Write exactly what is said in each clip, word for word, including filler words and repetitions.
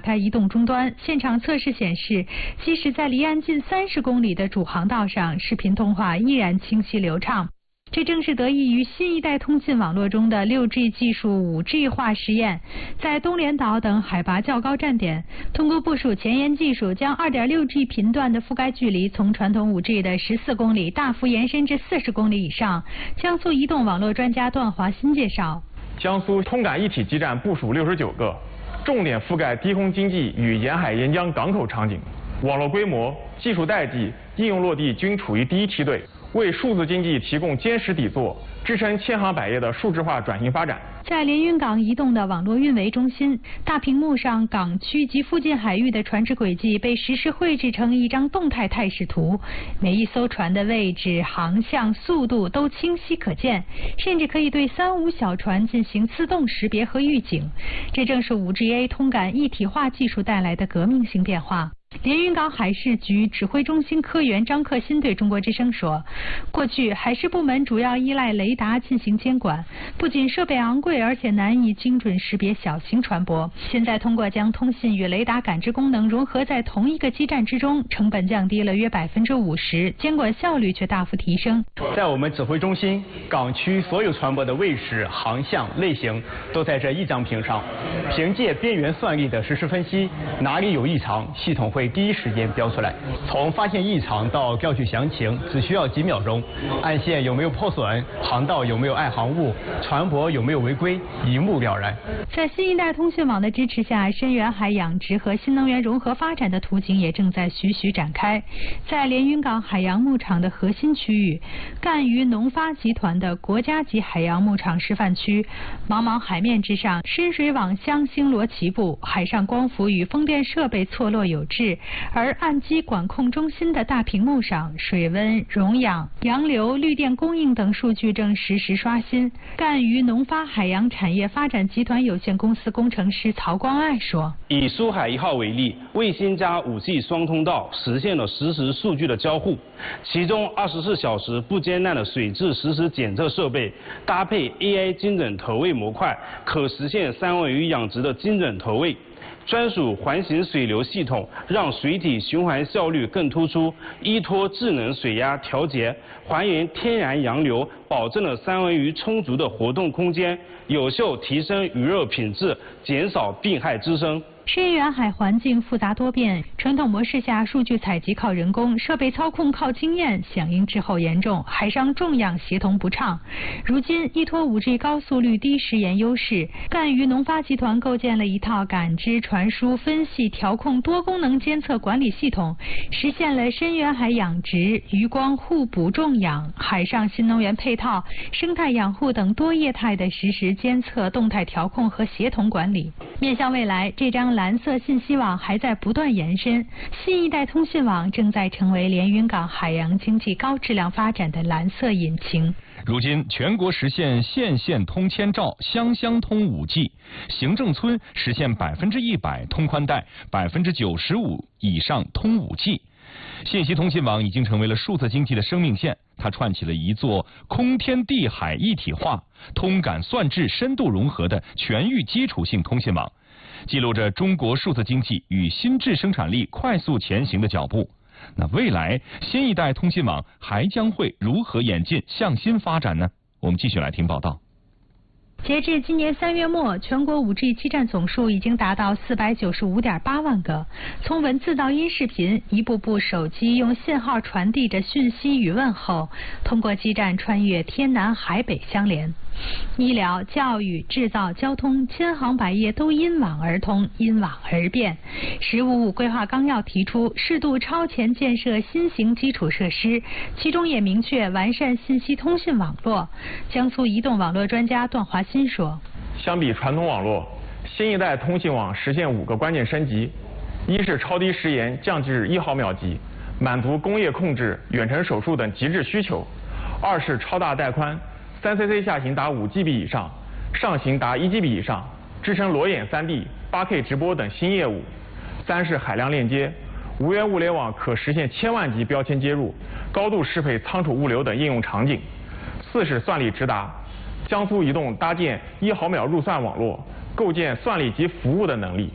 该移动终端。现场测试显示，即使在离岸近三十公里的主航道上，视频通话依然清晰流畅。这正是得益于新一代通信网络中的 六 G 技术 五 G 化实验。在东连岛等海拔较高站点，通过部署前沿技术，将 二点六 G 频段的覆盖距离从传统 五 G 的十四公里大幅延伸至四十公里以上。江苏移动网络专家段华新介绍， 江苏通感一体基站部署六十九个，重点覆盖低空经济与沿海沿江港口场景，网络规模、技术代际、应用落地均处于第一梯队，为数字经济提供坚实底座，支撑千行百业的数字化转型发展。 在连云港移动的网络运维中心，大屏幕上港区及附近海域的船只轨迹被实时绘制成一张动态态势图，每一艘船的位置、航向、速度都清晰可见，甚至可以对三无小船进行自动识别和预警。这正是 五 G A 通感一体化技术带来的革命性变化。连云港海事局指挥中心科员张克新对中国之声说，过去海事部门主要依赖雷达进行监管，不仅设备昂贵，而且难以精准识别小型船舶。现在通过将通信与雷达感知功能融合在同一个基站之中，成本降低了约百分之五十，监管效率却大幅提升。 在我们指挥中心，港区所有船舶的位置、航向、类型都在这一张屏上，凭借边缘算力的实时分析，哪里有异常，系统会会第一时间标出来，从发现异常到调取详情只需要几秒钟。岸线有没有破损，航道有没有碍航物，船舶有没有违规，一目了然。 在新一代通讯网的支持下，深远海养殖和新能源融合发展的图景也正在徐徐展开。在连云港海洋牧场的核心区域，赣榆农发集团的国家级海洋牧场示范区，茫茫海面之上，深水网箱星罗棋布，海上光伏与风电设备错落有致。而岸基管控中心的大屏幕上，水温、溶氧、洋流、绿电供应等数据正实时刷新。赣榆农发海洋产业发展集团有限公司工程师曹光爱说：“ 以苏海一号为例，卫星加 五 G 双通道实现了实时数据的交互，其中二十四小时不间断的水质实时检测设备，搭配 A I 精准投喂模块，可实现三文鱼养殖的精准投喂。专属环形水流系统让水体循环效率更突出，依托智能水压调节，还原天然洋流，保证了三文鱼充足的活动空间，有效提升鱼肉品质，减少病害滋生。” 深远海环境复杂多变，传统模式下数据采集靠人工，设备操控靠经验，响应滞后严重，海上重氧协同不畅。如今依托 五 G 高速率低时延优势，赣榆农发集团构建了一套感知、传输、分析、调控多功能监测管理系统，实现了深远海养殖、渔光互补种养、海上新能源配套、生态养护等多业态的实时监测、动态调控和协同管理。面向未来，这张蓝色信息网还在不断延伸，新一代通信网正在成为连云港海洋经济高质量发展的蓝色引擎。 如今，全国实现县县通千兆、乡乡通 五 G， 行政村实现百分之一百通宽带，百分之九十五以上通 五 G。信息通信网已经成为了数字经济的生命线，它串起了一座空天地海一体化、通感算质深度融合的全域基础性通信网，记录着中国数字经济与新质生产力快速前行的脚步。那未来新一代通信网还将会如何演进向新发展呢？我们继续来听报道。 截至今年三月末，全国 五 G 基站总数已经达到 四百九十五点八万个。从文字到音视频，一部部手机用信号传递着讯息与问候，通过基站穿越天南海北相连。医疗、教育、制造、交通，千行百业都因网而通，因网而变。十五五规划纲要提出适度超前建设新型基础设施，其中也明确完善信息通信网络。江苏移动网络专家段华新说：“ 相比传统网络，新一代通信网实现五个关键升级：一是超低时延降至一毫秒级，满足工业控制、远程手术等极致需求；二是超大带宽。三 C C 下行达五 G B 以上，上行达一 G B 以上，支撑裸眼 三 D、八 K 直播等新业务。三是海量链接，无源物联网可实现千万级标签接入，高度适配仓储物流等应用场景。四是算力直达，江苏移动搭建一毫秒入算网络，构建算力及服务的能力。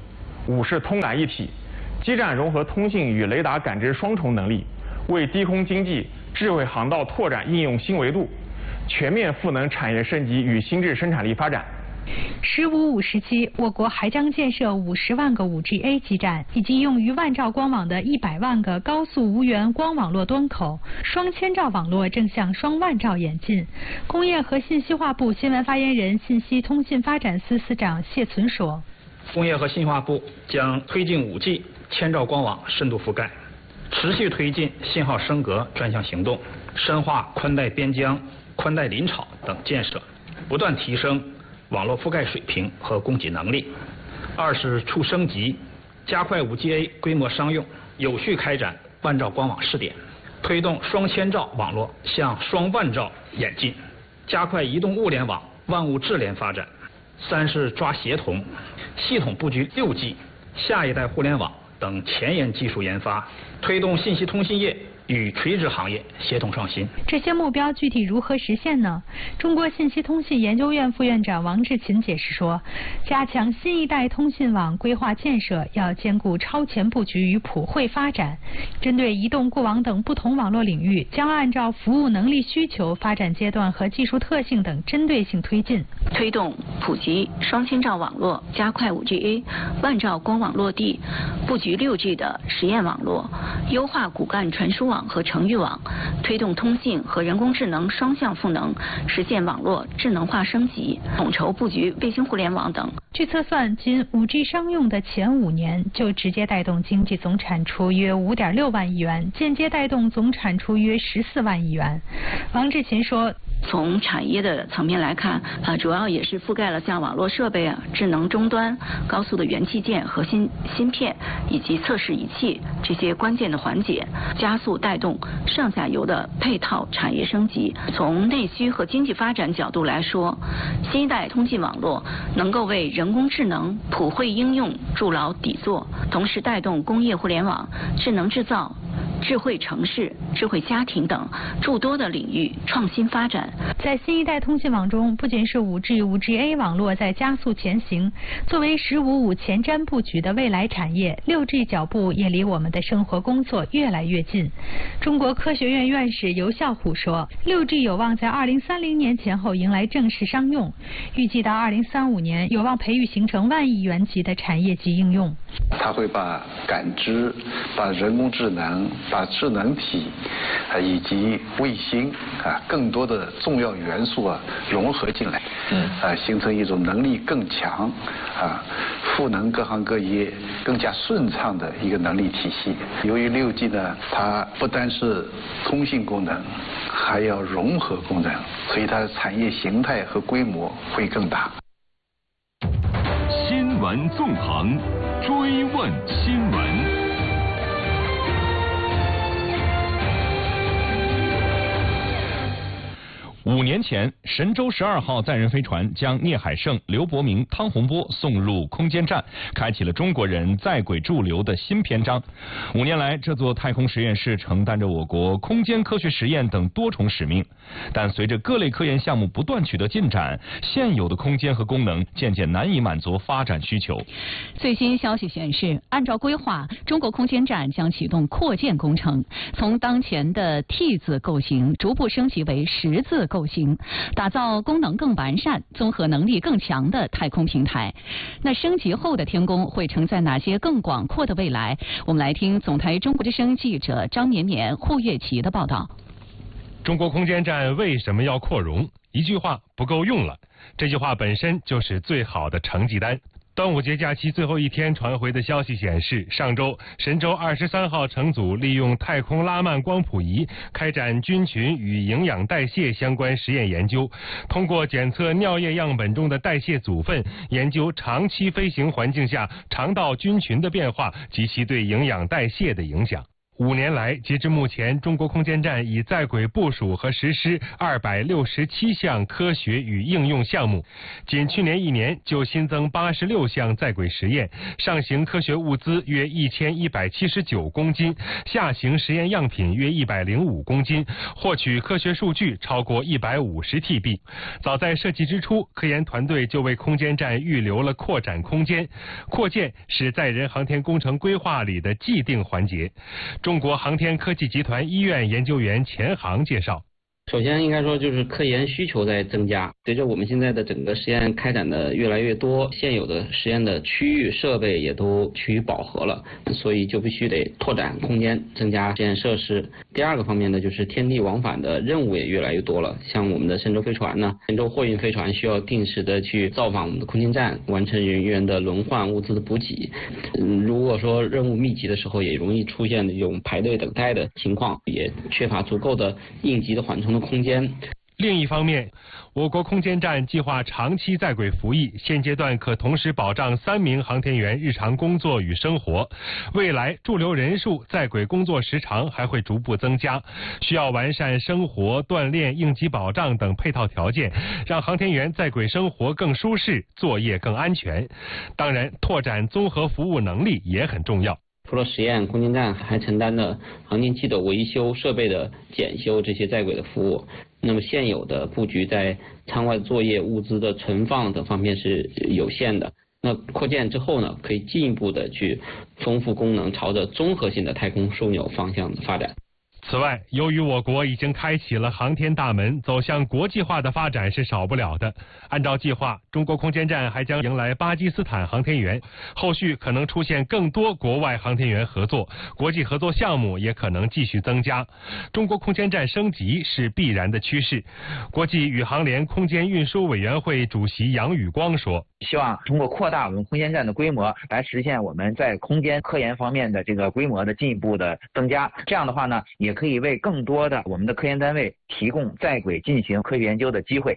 五是通感一体，基站融合通信与雷达感知双重能力，为低空经济、智慧航道拓展应用新维度，全面赋能产业升级与新质生产力发展。 十五五时期，我国还将建设五十万个 五 G A 基站，以及用于万兆光网的一百万个高速无源光网络端口，双千兆网络正向双万兆演进。工业和信息化部新闻发言人、信息通信发展司司长谢存说： 工业和信息化部将推进 五 G 千兆光网深度覆盖，持续推进信号升格专项行动，深化宽带边疆、宽带临场等建设，不断提升网络覆盖水平和供给能力。二是促升级，加快 五 G A 规模商用，有序开展万兆光网试点，推动双千兆网络向双万兆演进，加快移动物联网万物智联发展。三是抓协同，系统布局 六 G、下一代互联网等前沿技术研发，推动信息通信业与垂直行业协同创新。 这些目标具体如何实现呢？中国信息通信研究院副院长王志勤解释说，加强新一代通信网规划建设，要兼顾超前布局与普惠发展。针对移动、固网等不同网络领域，将按照服务能力需求、发展阶段和技术特性等针对性推进， 推动普及双千兆网络，加快 五 G A 万兆光网落地，布局 六 G 的实验网络，优化骨干传输网和程域网，推动通信和人工智能双向赋能，实现网络智能化升级，统筹布局卫星互联网等。 据测算，仅 五 G 商用的前五年就直接带动经济总产出约 五点六万亿元，间接带动总产出约十四万亿元。王志勤说， 从产业的层面来看，啊，主要也是覆盖了像网络设备啊、智能终端、高速的元器件、核心芯片以及测试仪器这些关键的环节，加速带动上下游的配套产业升级。从内需和经济发展角度来说，新一代通信网络能够为人工智能普惠应用筑牢底座，同时带动工业互联网、智能制造、智慧城市、智慧家庭等诸多的领域创新发展。 在新一代通信网中，不仅是 五 G、五 G A 网络在加速前行，作为十五五前瞻布局的未来产业， 六 G 脚步也离我们的生活工作越来越近。中国科学院院士尤孝虎说， 六 G 有望在二零三零年前后迎来正式商用，预计到二零三五年有望培育形成万亿元级的产业级应用。 它会把感知、把人工智能、把智能体啊以及卫星啊更多的重要元素啊融合进来，嗯啊形成一种能力更强啊赋能各行各业更加顺畅的一个能力体系。由于 六 G 呢，它不单是通信功能，还要融合功能，所以它的产业形态和规模会更大。 新闻纵横，追问新闻。五年前，神舟十二号载人飞船将聂海胜、刘伯明、汤洪波送入空间站，开启了中国人在轨驻留的新篇章。五年来，这座太空实验室承担着我国空间科学实验等多重使命。但随着各类科研项目不断取得进展，现有的空间和功能渐渐难以满足发展需求。 最新消息显示，按照规划，中国空间站将启动扩建工程，从当前的 T 字构型逐步升级为十字构型，打造功能更完善、综合能力更强的太空平台。那升级后的天宫会承载哪些更广阔的未来？我们来听总台中国之声记者张绵绵、胡月琪的报道。 中国空间站为什么要扩容？一句话不够用了，这句话本身就是最好的成绩单。端午节假期最后一天传回的消息显示，上周神舟二十三号乘组利用太空拉曼光谱仪开展菌群与营养代谢相关实验研究，通过检测尿液样本中的代谢组分，研究长期飞行环境下肠道菌群的变化及其对营养代谢的影响。 五年来，截至目前，中国空间站已在轨部署和实施二百六十七项科学与应用项目，仅去年一年就新增八十六项在轨实验，上行科学物资约一千一百七十九公斤，下行实验样品约一百零五公斤，获取科学数据超过一百五十 T B。早在设计之初，科研团队就为空间站预留了扩展空间，扩建是载人航天工程规划里的既定环节。中国航天科技集团医院研究员钱航介绍。 首先应该说就是科研需求在增加，随着我们现在的整个实验开展的越来越多，现有的实验的区域设备也都趋于饱和了，所以就必须得拓展空间，增加实验设施。第二个方面呢，就是天地往返的任务也越来越多了，像我们的神舟飞船呢，神舟货运飞船需要定时的去造访我们的空间站，完成人员的轮换、物资的补给。嗯，如果说任务密集的时候，也容易出现这种排队等待的情况，也缺乏足够的应急的缓冲的空间。 另一方面，我国空间站计划长期在轨服役，现阶段可同时保障三名航天员日常工作与生活。未来驻留人数、在轨工作时长还会逐步增加，需要完善生活、锻炼、应急保障等配套条件，让航天员在轨生活更舒适，作业更安全。当然，拓展综合服务能力也很重要。 除了实验，空间站还承担了航天器的维修、设备的检修这些在轨的服务。那么现有的布局在舱外作业、物资的存放等方面是有限的。那扩建之后呢，可以进一步的去丰富功能，朝着综合性的太空枢纽方向的发展。 此外，由于我国已经开启了航天大门，走向国际化的发展是少不了的。按照计划，中国空间站还将迎来巴基斯坦航天员，后续可能出现更多国外航天员合作，国际合作项目也可能继续增加。中国空间站升级是必然的趋势。国际宇航联空间运输委员会主席杨宇光说：“ 希望通过扩大我们空间站的规模，来实现我们在空间科研方面的这个规模的进一步的增加。这样的话呢，也可以为更多的我们的科研单位提供在轨进行科学研究的机会。”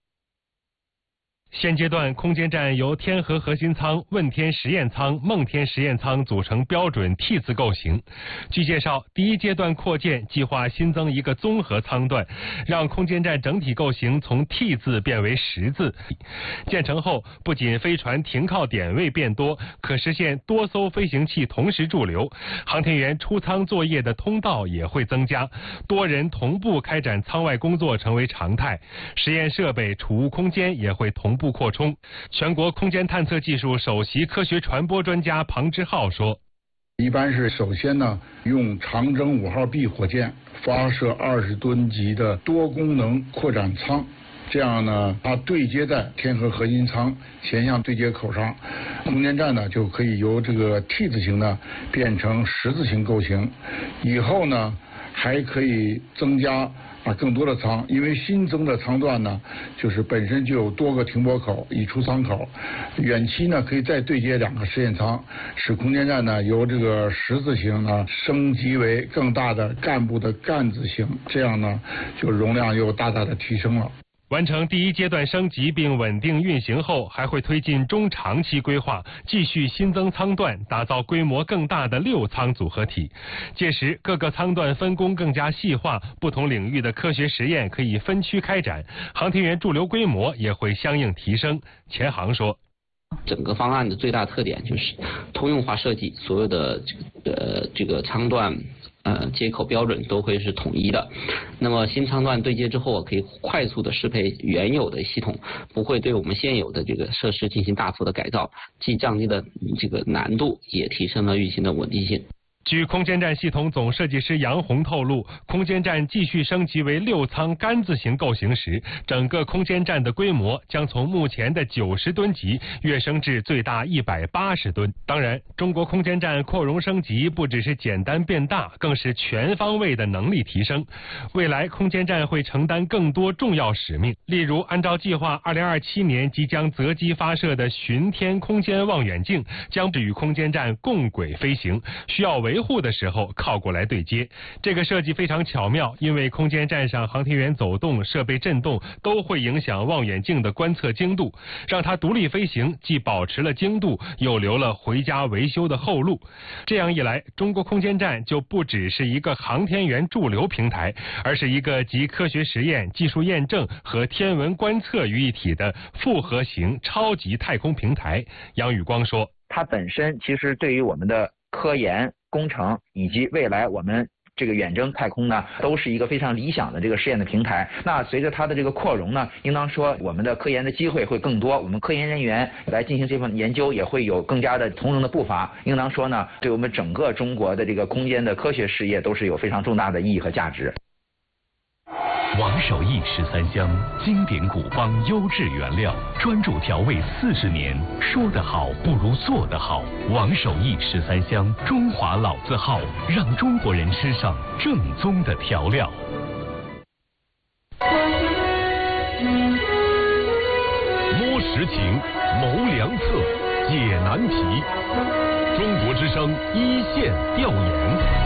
现阶段，空间站由天河核心舱、问天实验舱、梦天实验舱组成标准 T 字构型。据介绍，第一阶段扩建计划新增一个综合舱段，让空间站整体构型从 T 字变为十字。建成后，不仅飞船停靠点位变多，可实现多艘飞行器同时驻留，航天员出舱作业的通道也会增加，多人同步开展舱外工作成为常态。实验设备、储物空间也会同步扩充。全国空间探测技术首席科学传播专家庞之浩说：“ 一般是首先呢，用长征五号 B 火箭发射二十吨级的多功能扩展舱，这样呢，它对接在天河核心舱前向对接口上，空间站呢就可以由这个 T 字形呢变成十字形构型。以后呢，还可以增加。”啊，更多的舱，因为新增的舱段呢，就是本身就有多个停泊口、已出舱口，远期呢可以再对接两个实验舱，使空间站呢由这个十字形呢升级为更大的干部的干字形，这样呢就容量又大大的提升了。 完成第一阶段升级并稳定运行后，还会推进中长期规划，继续新增舱段，打造规模更大的六舱组合体。届时，各个舱段分工更加细化，不同领域的科学实验可以分区开展，航天员驻留规模也会相应提升。钱航说：“ 整个方案的最大特点就是通用化设计，所有的这个呃这个舱段。”呃，接口标准都会是统一的。那么新舱段对接之后，可以快速的适配原有的系统，不会对我们现有的这个设施进行大幅的改造，既降低了这个难度，也提升了运行的稳定性。 据空间站系统总设计师杨红透露，空间站继续升级为六舱杆字形构型时，整个空间站的规模将从目前的九十吨级跃升至最大一百八十吨。当然，中国空间站扩容升级不只是简单变大，更是全方位的能力提升。未来空间站会承担更多重要使命，例如按照计划，二零二七年即将择机发射的巡天空间望远镜将与空间站共轨飞行，需要维维护的时候靠过来对接。这个设计非常巧妙，因为空间站上航天员走动、设备震动都会影响望远镜的观测精度，让它独立飞行，既保持了精度，又留了回家维修的后路。这样一来，中国空间站就不只是一个航天员驻留平台，而是一个集科学实验、技术验证和天文观测于一体的复合型超级太空平台。杨宇光说， 它本身其实对于我们的科研工程以及未来我们这个远征太空呢，都是一个非常理想的这个试验的平台。那随着它的这个扩容呢，应当说我们的科研的机会会更多，我们科研人员来进行这份研究也会有更加的从容的步伐。应当说呢，对我们整个中国的这个空间的科学事业都是有非常重大的意义和价值。 王守义十三香，经典古方优质原料，专注调味四十年，说得好不如做得好。王守义十三香，中华老字号，让中国人吃上正宗的调料。 摸实情，谋良策，解难题。中国之声一线调研。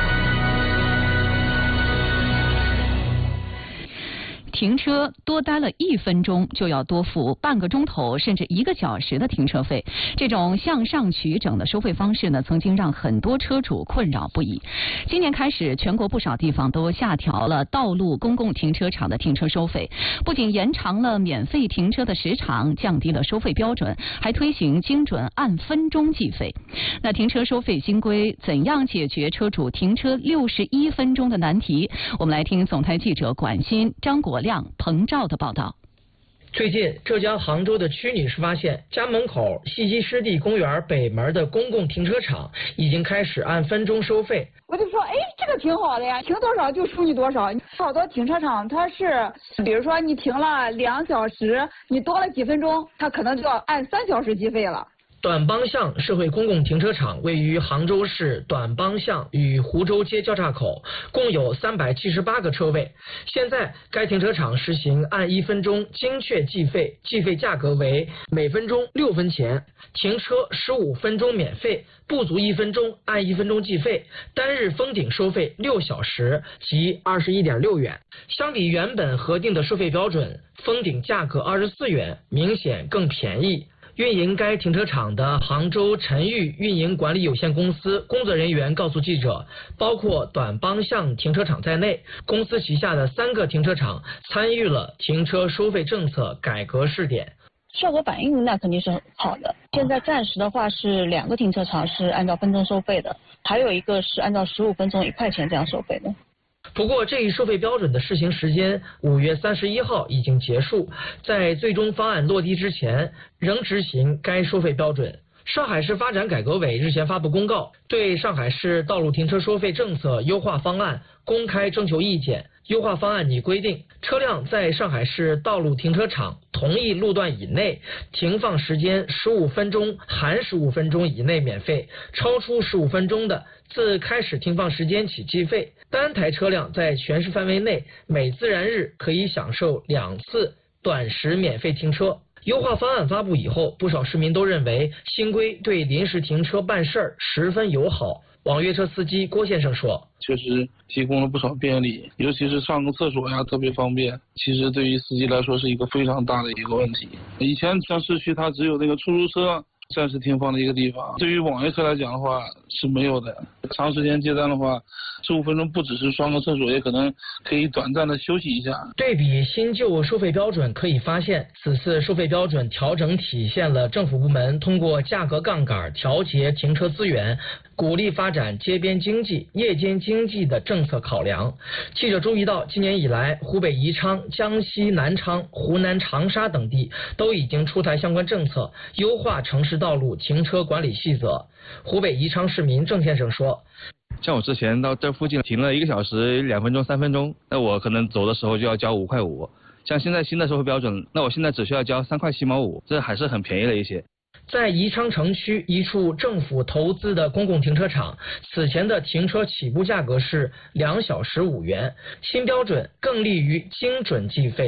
停车多待了一分钟就要多付半个钟头甚至一个小时的停车费，这种向上取整的收费方式呢，曾经让很多车主困扰不已。今年开始，全国不少地方都下调了道路公共停车场的停车收费，不仅延长了免费停车的时长，降低了收费标准，还推行精准按分钟计费。那停车收费新规怎样解决车主停车六十一分钟的难题？我们来听总台记者管鑫、张国亮、彭照的报道。 最近，浙江杭州的曲女士发现，家门口西溪湿地公园北门的公共停车场已经开始按分钟收费。 我就说，哎，这个挺好的呀，停多少就收你多少。好多停车场它是，比如说你停了两小时，你多了几分钟，它可能就要按三小时计费了。 短帮巷社会公共停车场位于杭州市短帮巷与湖州街交叉口，共有三百七十八个车位。现在该停车场实行按一分钟精确计费，计费价格为每分钟六分钱，停车十五分钟免费，不足一分钟按一分钟计费，单日封顶收费六小时即二十一点六元。相比原本核定的收费标准，封顶价格二十四元，明显更便宜。运营该停车场的杭州晨裕运营管理有限公司工作人员告诉记者，包括短帮巷停车场在内，公司旗下的三个停车场参与了停车收费政策改革试点。 效果反应那肯定是好的。现在暂时的话是两个停车场是按照分钟收费的，还有一个是按照十五分钟一块钱这样收费的。 不过，这一收费标准的试行时间五月三十一号已经结束，在最终方案落地之前，仍执行该收费标准。上海市发展改革委日前发布公告，对上海市道路停车收费政策优化方案公开征求意见。优化方案拟规定，车辆在上海市道路停车场同一路段以内停放时间十五分钟含十五分钟以内免费，超出十五分钟的，自开始停放时间起计费。单台车辆在全市范围内每自然日可以享受两次短时免费停车。优化方案发布以后，不少市民都认为新规对临时停车办事儿十分友好。网约车司机郭先生说， 确实提供了不少便利，尤其是上个厕所呀特别方便，其实对于司机来说是一个非常大的一个问题。以前像市区它只有那个出租车暂时停放的一个地方，对于网约车来讲的话是没有的。长时间接单的话，十五分钟不只是上个厕所，也可能可以短暂的休息一下。 对比新旧收费标准，可以发现此次收费标准调整体现了政府部门通过价格杠杆调节停车资源，鼓励发展街边经济、夜间经济的政策考量。记者注意到，今年以来，湖北宜昌、江西南昌、湖南长沙等地都已经出台相关政策，优化城市道路停车管理细则。湖北宜昌市民郑先生说， 像我之前到这附近停了一个小时、两分钟、三分钟，那我可能走的时候就要交五块五。像现在新的收费标准，那我现在只需要交三块七毛五，这还是很便宜了一些。 在宜昌城区一处政府投资的公共停车场，此前的停车起步价格是两小时五元，新标准更利于精准计费。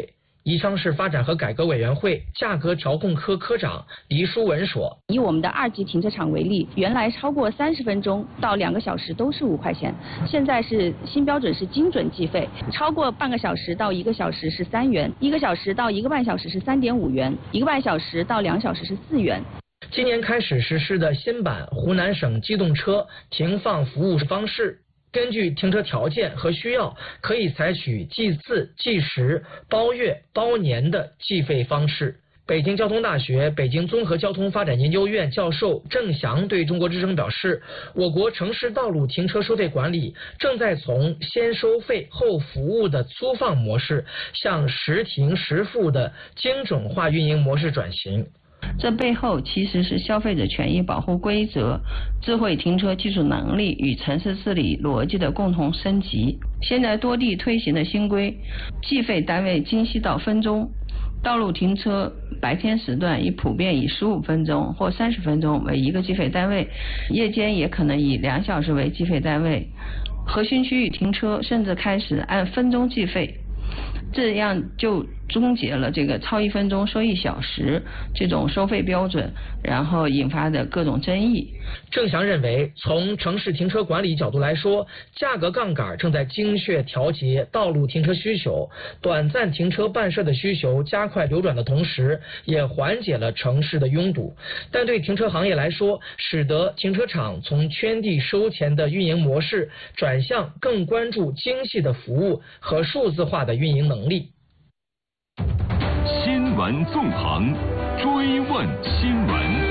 宜昌市发展和改革委员会价格调控科科长黎淑文说：“ 以我们的二级停车场为例，原来超过三十分钟到两个小时都是五块钱，现在是新标准是精准计费，超过半个小时到一个小时是三元，一个小时到一个半小时是三点五元，一个半小时到两小时是四元。” 今年开始实施的新版湖南省机动车停放服务方式，根据停车条件和需要，可以采取计次、计时、包月、包年的计费方式。北京交通大学北京综合交通发展研究院教授郑翔对中国之声表示，我国城市道路停车收费管理正在从先收费后服务的粗放模式向实停实付的精准化运营模式转型。 这背后其实是消费者权益保护规则、智慧停车技术能力与城市治理逻辑的共同升级。现在多地推行的新规，计费单位精细到分钟，道路停车白天时段已普遍以十五分钟或三十分钟为一个计费单位，夜间也可能以两小时为计费单位。核心区域停车甚至开始按分钟计费，这样就终结了这个超一分钟收一小时这种收费标准，然后引发的各种争议。 郑翔认为，从城市停车管理角度来说，价格杠杆正在精确调节道路停车需求，短暂停车办事的需求加快流转的同时，也缓解了城市的拥堵。但对停车行业来说，使得停车场从圈地收钱的运营模式转向更关注精细的服务和数字化的运营能力。 新闻纵横，追问新闻。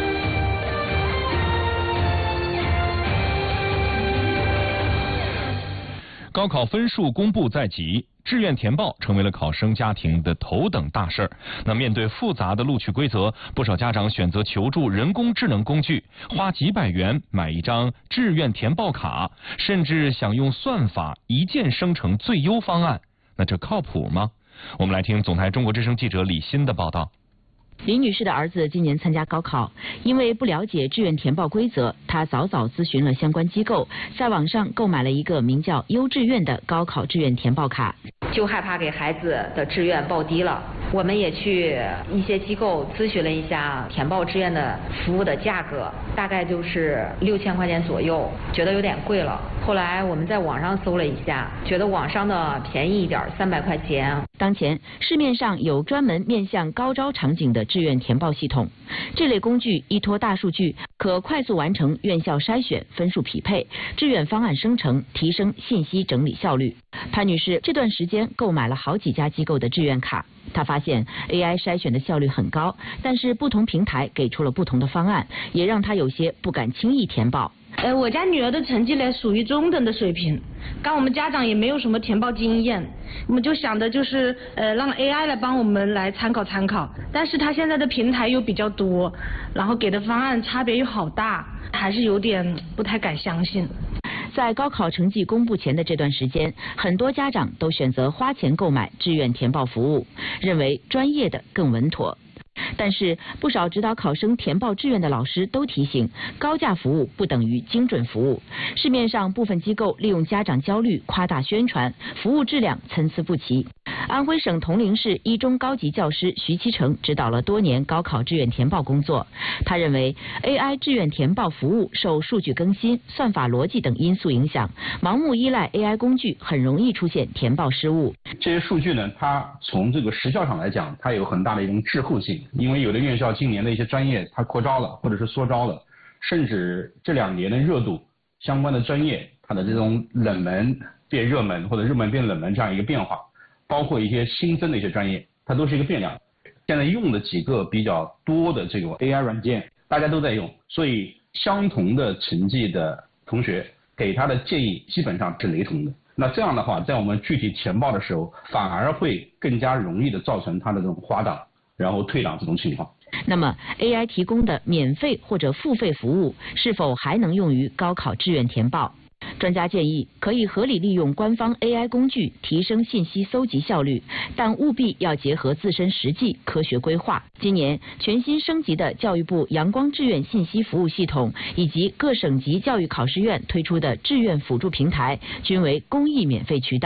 高考分数公布在即，志愿填报成为了考生家庭的头等大事儿。那面对复杂的录取规则，不少家长选择求助人工智能工具，花几百元买一张志愿填报卡，甚至想用算法一键生成最优方案。那这靠谱吗？我们来听总台中国之声记者李欣的报道。 林女士的儿子今年参加高考，因为不了解志愿填报规则，她早早咨询了相关机构，在网上购买了一个名叫优志愿的高考志愿填报卡。 就害怕给孩子的志愿报低了，我们也去一些机构咨询了一下填报志愿的服务的价格，大概就是六千块钱左右，觉得有点贵了。后来我们在网上搜了一下，觉得网上的便宜一点，三百块钱。 当前市面上有专门面向高招场景的志愿填报系统，这类工具依托大数据，可快速完成院校筛选、分数匹配、志愿方案生成，提升信息整理效率。潘女士这段时间购买了好几家机构的志愿卡，她发现 A I 筛选的效率很高，但是不同平台给出了不同的方案，也让她有些不敢轻易填报。 呃，我家女儿的成绩呢属于中等的水平，刚我们家长也没有什么填报经验，我们就想的就是呃让 A I 来帮我们来参考参考，但是她现在的平台又比较多，然后给的方案差别又好大，还是有点不太敢相信。 在高考成绩公布前的这段时间，很多家长都选择花钱购买志愿填报服务，认为专业的更稳妥。但是不少指导考生填报志愿的老师都提醒，高价服务不等于精准服务。市面上部分机构利用家长焦虑夸大宣传，服务质量参差不齐。安徽省铜陵市一中高级教师徐其成指导了多年高考志愿填报工作。他认为 A I 志愿填报服务受数据更新、算法逻辑等因素影响，盲目依赖 A I 工具很容易出现填报失误。 这些数据呢，它从这个时效上来讲，它有很大的一种滞后性，因为有的院校今年的一些专业它扩招了，或者是缩招了，甚至这两年的热度相关的专业，它的这种冷门变热门或者热门变冷门这样一个变化，包括一些新增的一些专业，它都是一个变量。现在用的几个比较多的这种 A I 软件，大家都在用，所以相同的成绩的同学给他的建议基本上是雷同的。那这样的话，在我们具体填报的时候，反而会更加容易的造成他的这种滑档，然后退档这种情况。 那么 A I 提供的免费或者付费服务是否还能用于高考志愿填报？专家建议可以合理利用官方 A I 工具提升信息搜集效率，但务必要结合自身实际，科学规划。今年全新升级的教育部阳光志愿信息服务系统以及各省级教育考试院推出的志愿辅助平台均为公益免费渠道。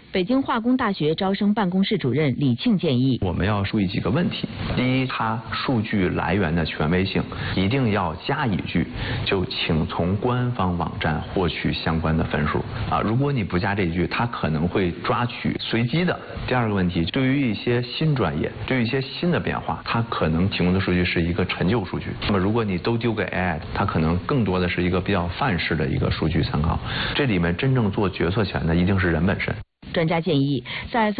北京化工大学招生办公室主任李庆建议， 我们要注意几个问题。第一，它数据来源的权威性一定要加一句，就请从官方网站获取相关的分数啊。如果你不加这一句，它可能会抓取随机的。第二个问题，对于一些新专业，对于一些新的变化，它可能提供的数据是一个陈旧数据。那么如果你都丢给 A I， 它可能更多的是一个比较范式的一个数据参考。这里面真正做决策权的一定是人本身。 专家建议，在